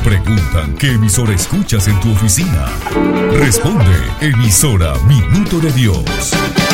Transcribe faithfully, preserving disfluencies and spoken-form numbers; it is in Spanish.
Preguntan qué emisora escuchas en tu oficina. Responde, emisora Minuto de Dios.